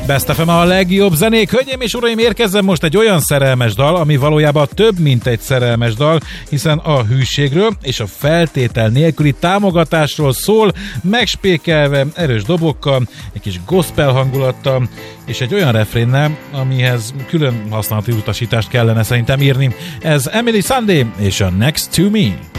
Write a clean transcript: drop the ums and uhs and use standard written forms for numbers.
Best FM a legjobb zenék. Hölgyeim és uraim, érkezzen most egy olyan szerelmes dal, ami valójában több, mint egy szerelmes dal, hiszen a hűségről és a feltétel nélküli támogatásról szól, megspékelve erős dobokkal, egy kis gospel hangulattal, és egy olyan refrénnel, amihez külön használati utasítást kellene szerintem írni. Ez Emily Sandé és a Next to Me.